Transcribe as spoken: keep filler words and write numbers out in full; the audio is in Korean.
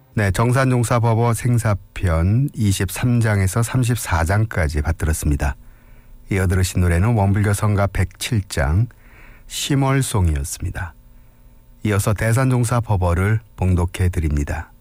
네, 정산종사법어 생사편 이십삼 장에서 삼십사 장까지 받들었습니다. 이어 들으신 노래는 원불교 성가 백칠 장 심월송이었습니다. 이어서 대산종사법어를 봉독해 드립니다.